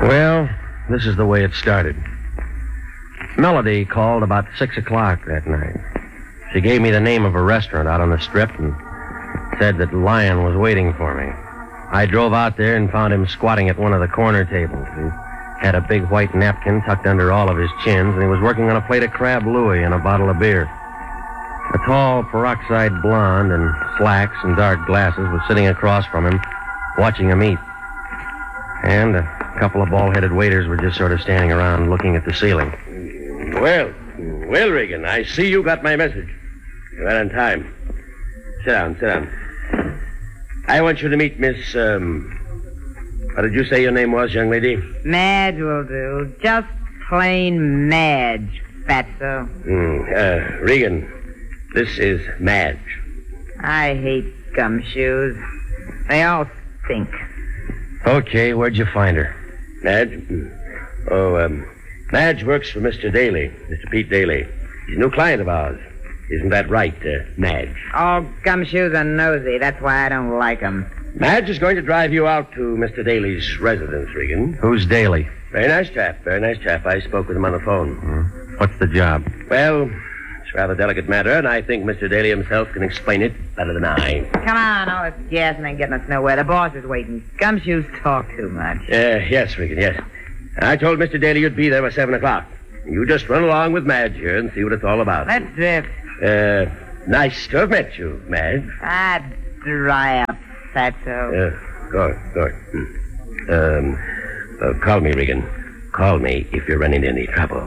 Well, this is the way it started. Melody called about 6 o'clock that night. She gave me the name of a restaurant out on the strip and said that Lion was waiting for me. I drove out there and found him squatting at one of the corner tables. He had a big white napkin tucked under all of his chins, and he was working on a plate of crab louis and a bottle of beer. A tall peroxide blonde in slacks and dark glasses was sitting across from him, watching him eat. And a couple of bald-headed waiters were just sort of standing around looking at the ceiling. Well, Regan, I see you got my message. You're right on time. Sit down. I want you to meet Miss, what did you say your name was, young lady? Madge will do. Just plain Madge, fatso. Regan, this is Madge. I hate gumshoes. They all stink. Okay, where'd you find her? Madge? Madge works for Mr. Daly, Mr. Pete Daly. He's a new client of ours. Isn't that right, Madge? All gumshoes are nosy. That's why I don't like them. Madge is going to drive you out to Mr. Daly's residence, Regan. Who's Daly? Very nice chap. I spoke with him on the phone. What's the job? Well, it's a rather delicate matter, and I think Mr. Daly himself can explain it better than I. Come on, all this gassing ain't getting us nowhere. The boss is waiting. Gumshoes talk too much. Yes, Regan, yes. I told Mr. Daly you'd be there by 7 o'clock. You just run along with Madge here and see what it's all about. Let's drift. Nice to have met you, Madge. Ah, dry up, fatso. Good. Call me, Regan. Call me if you're running into any trouble.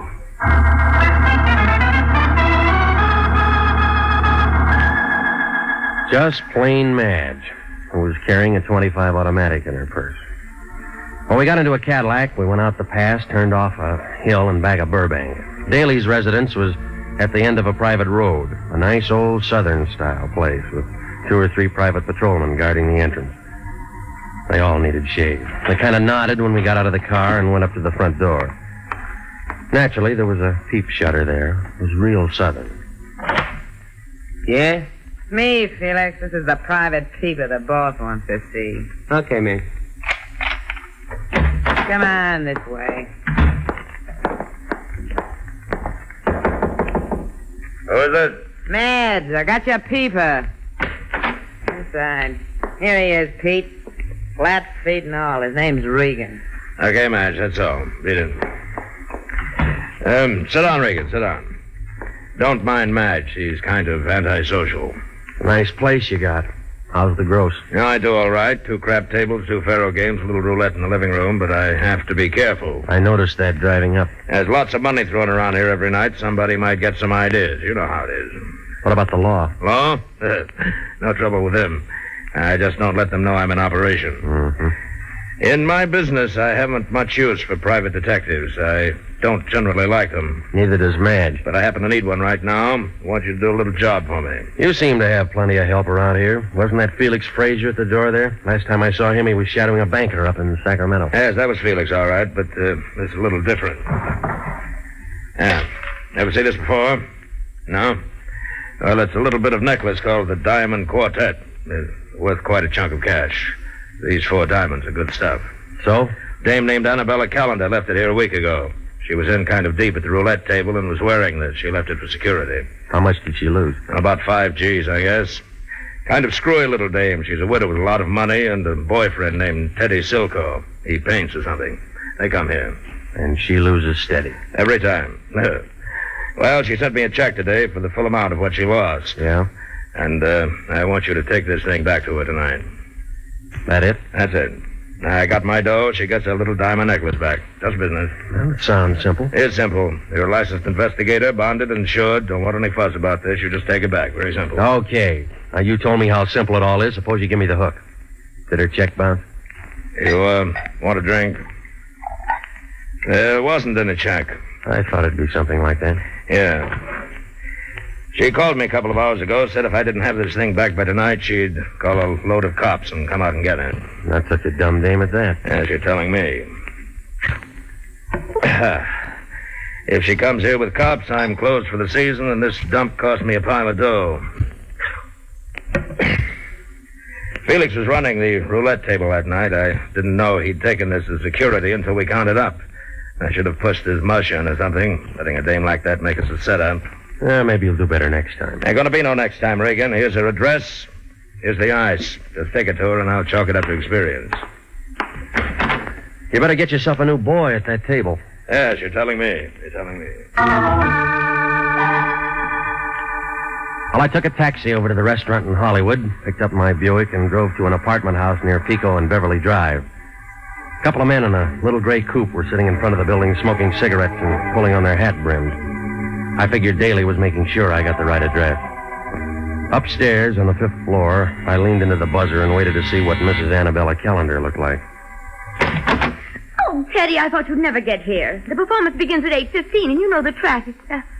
Just plain Madge, who was carrying a .25 automatic in her purse. When we got into a Cadillac, we went out the pass, turned off a hill, and back of Burbank. Daly's residence was at the end of a private road, a nice old Southern-style place with 2 or 3 private patrolmen guarding the entrance. They all needed shave. They kind of nodded when we got out of the car and went up to the front door. Naturally, there was a peep shutter there. It was real Southern. Yeah? Me, Felix. This is the private peeper the boss wants to see. Okay, man. Come on this way. Who is it? Madge, I got your peeper. Inside. Here he is, Pete. Flat feet and all. His name's Regan. Okay, Madge, that's all. Beat it. Sit down, Regan, sit down. Don't mind Madge. She's kind of antisocial. Nice place you got. How's the gross? Yeah, I do all right. 2 crap tables, 2 faro games, a little roulette in the living room, but I have to be careful. I noticed that driving up. There's lots of money thrown around here every night. Somebody might get some ideas. You know how it is. What about the law? Law? No trouble with them. I just don't let them know I'm in operation. Mm-hmm. In my business, I haven't much use for private detectives. I don't generally like them. Neither does Madge. But I happen to need one right now. I want you to do a little job for me. You seem to have plenty of help around here. Wasn't that Felix Frazier at the door there? Last time I saw him, he was shadowing a banker up in Sacramento. Yes, that was Felix, all right, but this is a little different. Yeah. Ever see this before? No? Well, it's a little bit of necklace called the Diamond Quartet. It's worth quite a chunk of cash. These 4 diamonds are good stuff. So? Dame named Annabella Callender left it here a week ago. She was in kind of deep at the roulette table and was wearing this. She left it for security. How much did she lose? About 5 G's, I guess. Kind of screwy little dame. She's a widow with a lot of money and a boyfriend named Teddy Silco. He paints or something. They come here. And she loses steady. Every time. Well, she sent me a check today for the full amount of what she lost. Yeah? And I want you to take this thing back to her tonight. That it? That's it. I got my dough. She gets her little diamond necklace back. Just business. Well, it sounds simple. It's simple. You're a licensed investigator, bonded, insured. Don't want any fuss about this. You just take it back. Very simple. Okay. Now, you told me how simple it all is. Suppose you give me the hook. Did her check bounce? You want a drink? There wasn't any check. I thought it'd be something like that. Yeah. She called me a couple of hours ago, said if I didn't have this thing back by tonight, she'd call a load of cops and come out and get it. Not such a dumb dame at that. As you're telling me. If she comes here with cops, I'm closed for the season, and this dump cost me a pile of dough. Felix was running the roulette table that night. I didn't know he'd taken this as security until we counted up. I should have pushed his mush on or something, letting a dame like that make us a setup. Maybe you'll do better next time. Ain't gonna be no next time, Regan. Here's her address. Here's the ice. Just take it to her and I'll chalk it up to experience. You better get yourself a new boy at that table. Yes, you're telling me. You're telling me. Well, I took a taxi over to the restaurant in Hollywood, picked up my Buick, and drove to an apartment house near Pico and Beverly Drive. A couple of men in a little gray coupe were sitting in front of the building smoking cigarettes and pulling on their hat brims. I figured Daly was making sure I got the right address. Upstairs on the 5th floor, I leaned into the buzzer and waited to see what Mrs. Annabella Callender looked like. Oh, Teddy, I thought you'd never get here. The performance begins at 8:15, and you know the traffic.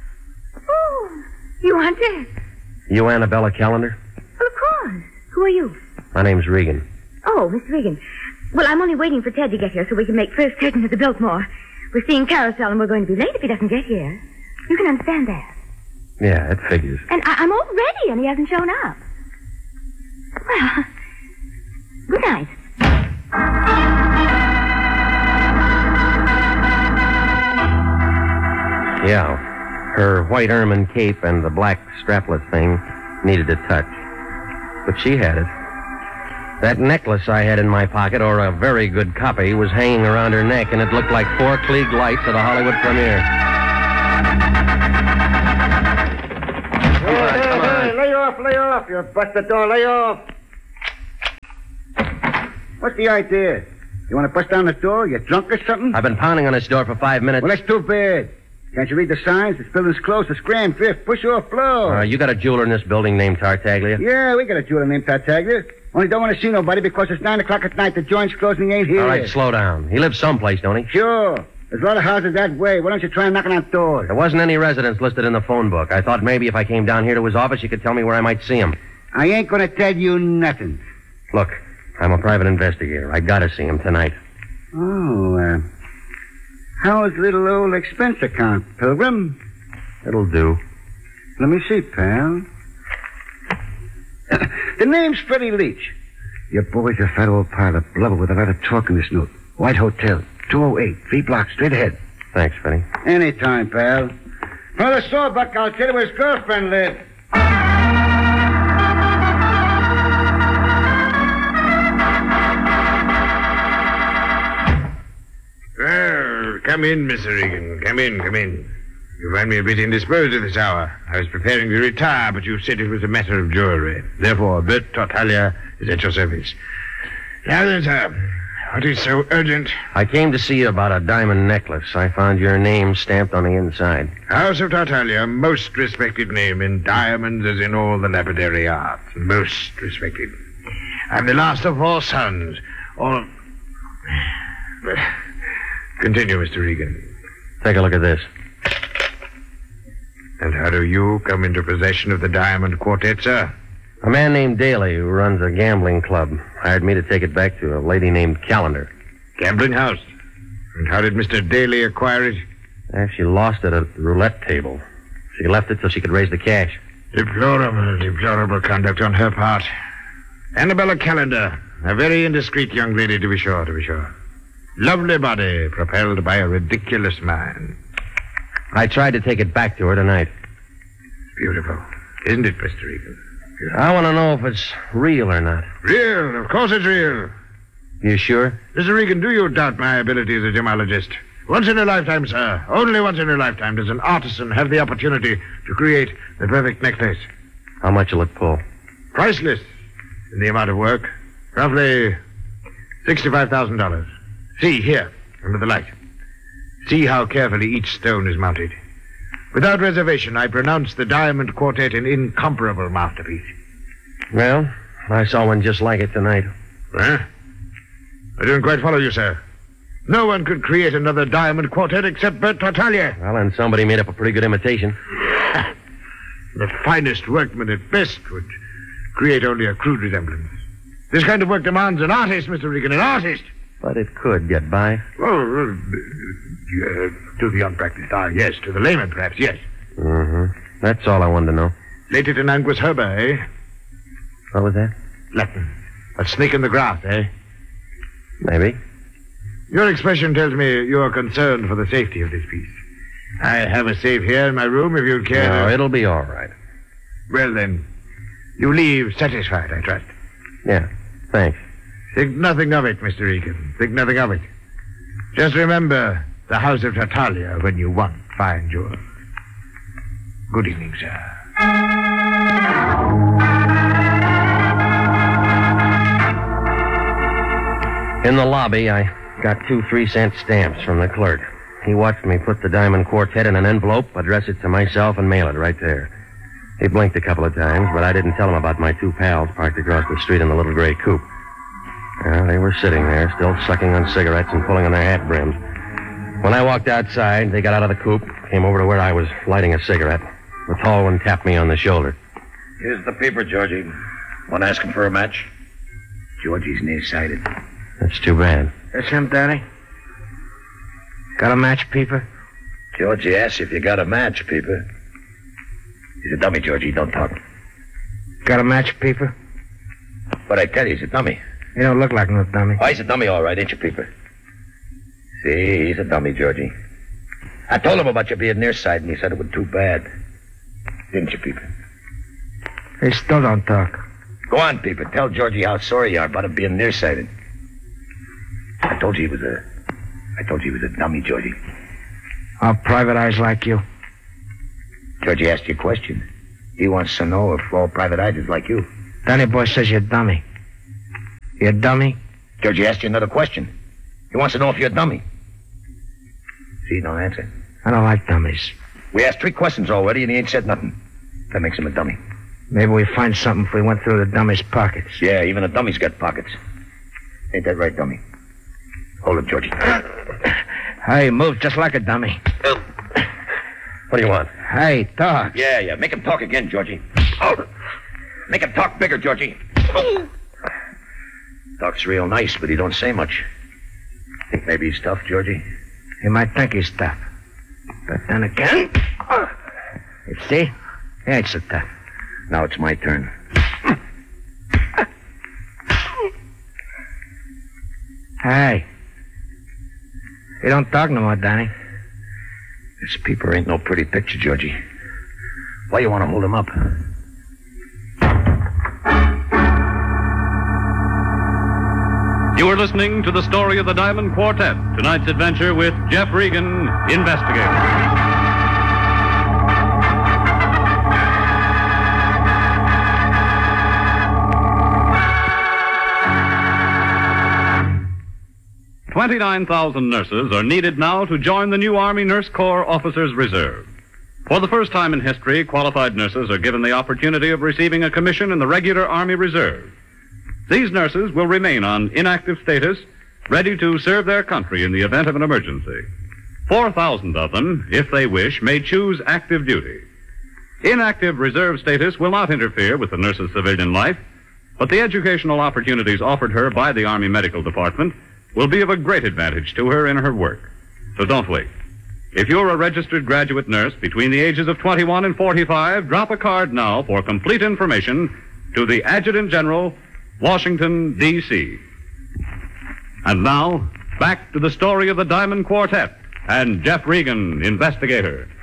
You aren't it? You Annabella Callender? Well, of course. Who are you? My name's Regan. Oh, Miss Regan. Well, I'm only waiting for Ted to get here so we can make first curtain of the Biltmore. We're seeing Carousel, and we're going to be late if he doesn't get here. You can understand that. Yeah, it figures. And I'm all ready, and he hasn't shown up. Well, good night. Yeah, her white ermine cape and the black strapless thing needed a touch. But she had it. That necklace I had in my pocket, or a very good copy, was hanging around her neck, and it looked like 4 Klieg lights at a Hollywood premiere. Hey, lay off. You bust the door, lay off. What's the idea? You want to bust down the door? You drunk or something? I've been pounding on this door for 5 minutes. Well, that's too bad. Can't you read the signs? This building's closed. The scram drift. Push off floor. You got a jeweler in this building named Tartaglia? Yeah, we got a jeweler named Tartaglia. Only don't want to see nobody because it's 9 o'clock at night. The joint's closing. He ain't here. All right, slow down. He lives someplace, don't he? Sure. There's a lot of houses that way. Why don't you try knocking on doors? There wasn't any residence listed in the phone book. I thought maybe if I came down here to his office, you could tell me where I might see him. I ain't going to tell you nothing. Look, I'm a private investigator. I gotta see him tonight. Oh, how's little old expense account, Pilgrim? It'll do. Let me see, pal. The name's Freddie Leach. Your boy's a fat old pile of blubber with a lot of talk in this note. White Hotel, 208, 3 blocks straight ahead. Thanks, Freddie. Anytime, pal. Brother Sawbuck, I'll tell you where his girlfriend lives. Well, come in, Mr. Regan. Come in. You find me a bit indisposed at this hour. I was preparing to retire, but you said it was a matter of jewelry. Therefore, Bert Tartaglia is at your service. Now then, sir, what is so urgent? I came to see you about a diamond necklace. I found your name stamped on the inside. House of Tartaglia, most respected name in diamonds as in all the lapidary arts. Most respected. I'm the last of 4 sons. All... Continue, Mr. Regan. Take a look at this. And how do you come into possession of the Diamond Quartet, sir? A man named Daly, who runs a gambling club, hired me to take it back to a lady named Callender. Gambling house? And how did Mr. Daly acquire it? She lost it at the roulette table. She left it so she could raise the cash. Deplorable conduct on her part. Annabella Callender, a very indiscreet young lady, to be sure. Lovely body, propelled by a ridiculous mind. I tried to take it back to her tonight. Beautiful. Isn't it, Mr. Regan? I want to know if it's real or not. Real. Of course it's real. You sure? Mr. Regan, do you doubt my ability as a gemologist? Once in a lifetime, sir, only once in a lifetime does an artisan have the opportunity to create the perfect necklace. How much will it pull? Priceless in the amount of work. Roughly $65,000. See, here, under the light. See how carefully each stone is mounted. Without reservation, I pronounce the Diamond Quartet an incomparable masterpiece. Well, I saw one just like it tonight. Huh? I don't quite follow you, sir. No one could create another Diamond Quartet except Bert Tartaglia. Well, and somebody made up a pretty good imitation. The finest workman at best would create only a crude resemblance. This kind of work demands an artist, Mr. Regan, an artist. But it could get by. Oh, to the unpracticed eye, yes. To the layman, perhaps, yes. Mm-hmm. That's all I wanted to know. Lated in Anguis Herba, eh? What was that? Latin. A snake in the grass, eh? Maybe. Your expression tells me you're concerned for the safety of this piece. I have a safe here in my room if you'd care. No, it'll be all right. Well, then, you leave satisfied, I trust. Yeah, thanks. Think nothing of it, Mr. Egan. Think nothing of it. Just remember the House of Tartaglia when you want fine jewels. Good evening, sir. In the lobby, I got 2 3-cent stamps from the clerk. He watched me put the Diamond Quartet in an envelope, address it to myself, and mail it right there. He blinked a couple of times, but I didn't tell him about my 2 pals parked across the street in the little gray coupe. They were sitting there, still sucking on cigarettes and pulling on their hat brims. When I walked outside, they got out of the coupe, came over to where I was lighting a cigarette. The tall one tapped me on the shoulder. Here's the paper, Georgie. Want to ask him for a match? Georgie's nearsighted. That's too bad. That's him, Danny. Got a match, Peeper? Georgie asks if you got a match, Peeper. He's a dummy, Georgie. Don't talk. Got a match, Peeper? But I tell you, he's a dummy. He don't look like no dummy. Oh, he's a dummy, all right, ain't you, Peeper? See, he's a dummy, Georgie. I told him about you being nearsighted, and he said it was too bad. Didn't you, Peeper? He still don't talk. Go on, Peeper. Tell Georgie how sorry you are about him being nearsighted. I told you he was a dummy, Georgie. Our private eyes like you. Georgie asked you a question. He wants to know if all private eyes is like you. Danny boy says you're dummy. You're dummy? Georgie asked you another question. He wants to know if you're a dummy. See, don't answer. I don't like dummies. We asked 3 questions already, and he ain't said nothing. That makes him a dummy. Maybe we find something if we went through the dummy's pockets. Yeah, even a dummy's got pockets. Ain't that right, dummy? Hold it, Georgie. Hey, move just like a dummy. What do you want? Hey, talk. Yeah. Make him talk again, Georgie. Make him talk bigger, Georgie. Talks real nice, but he don't say much. Think maybe he's tough, Georgie? You might think he's tough. But then again... You see? He ain't so tough. Now it's my turn. Hey. You don't talk no more, Danny. This Peeper ain't no pretty picture, Georgie. Why you want to hold him up? You are listening to the story of the Diamond Quartet. Tonight's adventure with Jeff Regan, investigator. $29,000 nurses are needed now to join the new Army Nurse Corps Officers Reserve. For the first time in history, qualified nurses are given the opportunity of receiving a commission in the regular Army Reserve. These nurses will remain on inactive status, ready to serve their country in the event of an emergency. 4,000 of them, if they wish, may choose active duty. Inactive reserve status will not interfere with the nurse's civilian life, but the educational opportunities offered her by the Army Medical Department will be of a great advantage to her in her work. So don't wait. If you're a registered graduate nurse between the ages of 21 and 45, drop a card now for complete information to the Adjutant General, Washington, D.C. And now, back to the story of the Diamond Quartet and Jeff Regan, investigator.